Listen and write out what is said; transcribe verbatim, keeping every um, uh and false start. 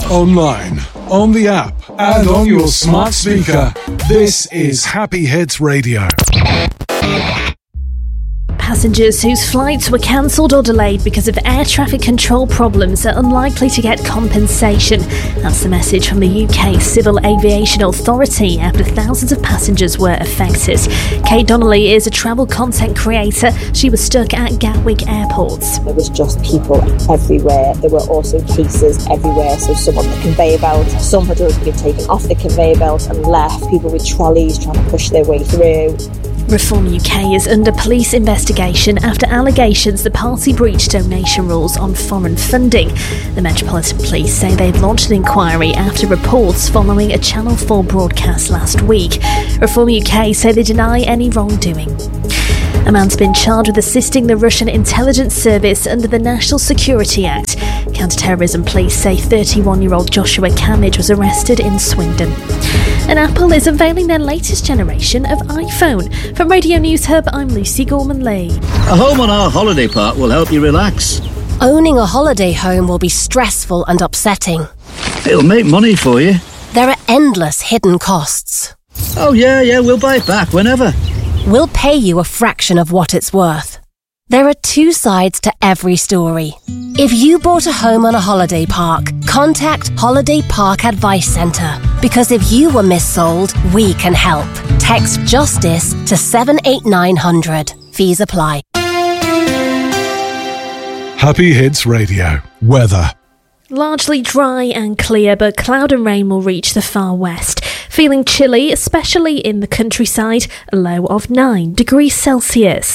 online, on the app, and on your smart speaker. This is Happy Hits Radio. Passengers whose flights were cancelled or delayed because of air traffic control problems are unlikely to get compensation. That's the message from the U K Civil Aviation Authority after thousands of passengers were affected. Kate Donnelly is a travel content creator. She was stuck at Gatwick Airport. There was just people everywhere. There were also cases everywhere. So some on the conveyor belt, some had already been taken off the conveyor belt and left. People with trolleys trying to push their way through. Reform U K is under police investigation after allegations the party breached donation rules on foreign funding. The Metropolitan Police say they've launched an inquiry after reports following a Channel four broadcast last week. Reform U K say they deny any wrongdoing. A man's been charged with assisting the Russian intelligence service under the National Security Act. Counter-terrorism police say thirty-one-year-old Joshua Camage was arrested in Swindon. And Apple is unveiling their latest generation of iPhone. From Radio News Hub, I'm Lucy Gorman-Lee. A home on our holiday park will help you relax. Owning a holiday home will be stressful and upsetting. It'll make money for you. There are endless hidden costs. Oh yeah, yeah, we'll buy it back whenever. We'll pay you a fraction of what it's worth. There are two sides to every story. If you bought a home on a holiday park, contact Holiday Park Advice Centre. Because if you were missold, we can help. Text JUSTICE to seven eight nine hundred. Fees apply. Happy Hits Radio. Weather. Largely dry and clear, but cloud and rain will reach the far west. Feeling chilly, especially in the countryside, a low of nine degrees Celsius.